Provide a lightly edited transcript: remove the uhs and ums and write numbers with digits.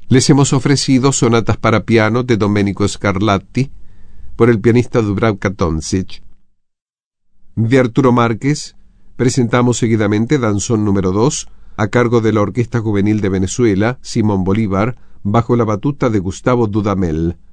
Les hemos ofrecido sonatas para piano de Domenico Scarlatti por el pianista Dubravka Tomšič. De Arturo Márquez presentamos seguidamente Danzón número 2 a cargo de la Orquesta Juvenil de Venezuela, Simón Bolívar, bajo la batuta de Gustavo Dudamel.